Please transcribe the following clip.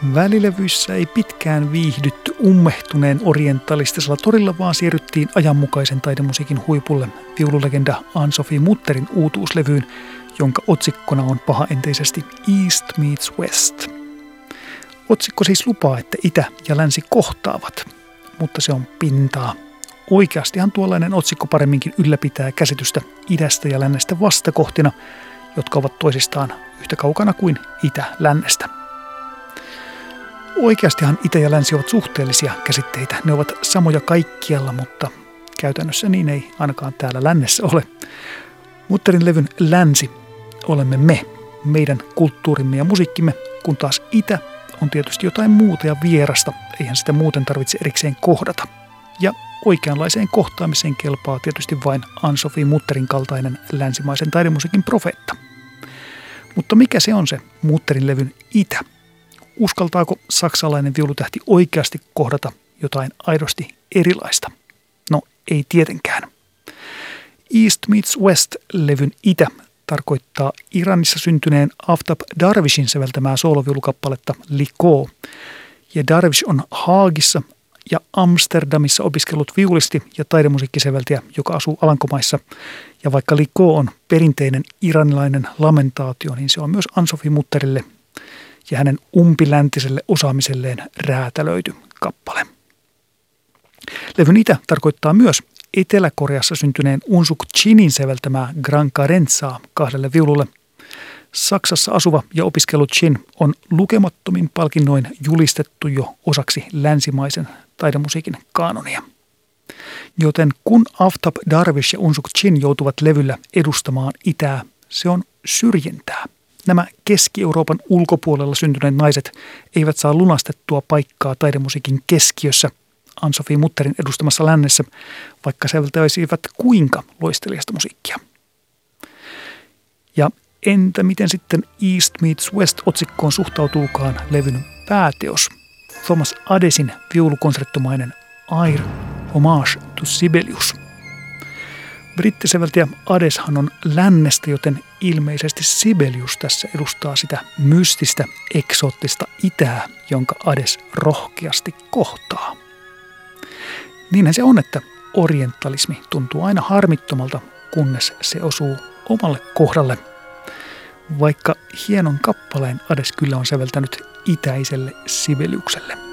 Välilevyissä ei pitkään viihdytty ummehtuneen orientalistisella torilla, vaan siirryttiin ajanmukaisen taidemusiikin huipulle viululegenda Ann-Sophie Mutterin uutuuslevyyn, jonka otsikkona on pahaenteisesti East Meets West. Otsikko siis lupaa, että itä ja länsi kohtaavat, mutta se on pintaa. Oikeastihan tuollainen otsikko paremminkin ylläpitää käsitystä idästä ja lännestä vastakohtina, jotka ovat toisistaan yhtä kaukana kuin itä lännestä. Oikeastihan itä ja länsi ovat suhteellisia käsitteitä. Ne ovat samoja kaikkialla, mutta käytännössä niin ei ainakaan täällä lännessä ole. Mutterin levyn länsi olemme me, meidän kulttuurimme ja musiikkimme, kun taas itä on tietysti jotain muuta ja vierasta. Eihän sitä muuten tarvitse erikseen kohdata. Ja oikeanlaiseen kohtaamiseen kelpaa tietysti vain Ann-Sophie Mutterin kaltainen länsimaisen taidemusiikin profeetta. Mutta mikä se on se Mutterin levyn itä? Uskaltaako saksalainen viulutähti oikeasti kohdata jotain aidosti erilaista? No, ei tietenkään. East Meets West-levyn itä tarkoittaa Iranissa syntyneen Aftab Darwishin säveltämää sooloviulukappaletta Liko. Ja Darwish on Haagissa ja Amsterdamissa opiskellut viulisti ja taidemusiikkisäveltäjä, joka asuu Alankomaissa. Ja vaikka Liko on perinteinen iranilainen lamentaatio, niin se on myös Ann-Sophie Mutterille ja hänen umpiläntiselle osaamiselleen räätälöity kappale. Levyn itä tarkoittaa myös Etelä-Koreassa syntyneen Unsuk Chinin säveltämää Gran Carenzaa 2 viululle. Saksassa asuva ja opiskellut Chin on lukemattomin palkinnoin julistettu jo osaksi länsimaisen taidemusiikin kaanonia. Joten kun Aftab Darwish ja Unsuk Chin joutuvat levyllä edustamaan itää, se on syrjintää. Nämä Keski-Euroopan ulkopuolella syntyneet naiset eivät saa lunastettua paikkaa taidemusiikin keskiössä Ann-Sophie Mutterin edustamassa lännessä, vaikka säveltäisivät kuinka loistelijasta musiikkia. Ja entä miten sitten East Meets West -otsikkoon suhtautuukaan levyn pääteos? Thomas Adesin viulukonserttomainen Air Hommage to Sibelius. Brittisäveltäjä Adeshan on lännestä, joten ilmeisesti Sibelius tässä edustaa sitä mystistä, eksoottista itää, jonka Ades rohkeasti kohtaa. Niinhän se on, että orientalismi tuntuu aina harmittomalta, kunnes se osuu omalle kohdalle. Vaikka hienon kappaleen Ades kyllä on säveltänyt itäiselle Sibeliukselle.